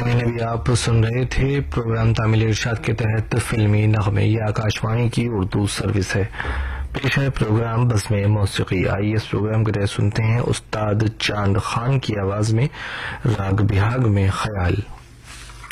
सामने अभी आप सुन रहे थे प्रोग्राम तामील इरशाद के तहत फिल्मी नगमे। ये आकाशवाणी की उर्दू सर्विस है। पेश है प्रोग्राम बज़्म मौसीकी। आइए इस प्रोग्राम के तहत सुनते हैं उस्ताद चांद खान की आवाज में राग बिहाग में ख्याल।